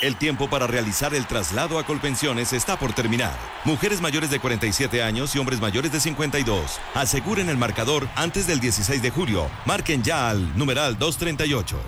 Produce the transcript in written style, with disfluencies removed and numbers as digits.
El tiempo para realizar el traslado a Colpensiones está por terminar. Mujeres mayores de 47 años y hombres mayores de 52. Aseguren el marcador antes del 16 de julio. Marquen ya al numeral 238.